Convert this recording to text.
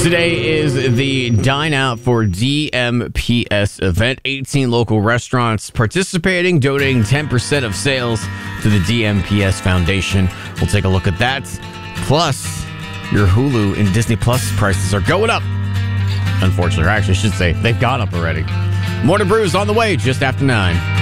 Today is the Dine Out for DMPS event. 18 local restaurants participating, donating 10% of sales to the DMPS Foundation. We'll take a look at that. Plus, your Hulu and Disney Plus prices are going up. Unfortunately, or actually, I should say, they've gone up already. More to Brews on the way just after 9.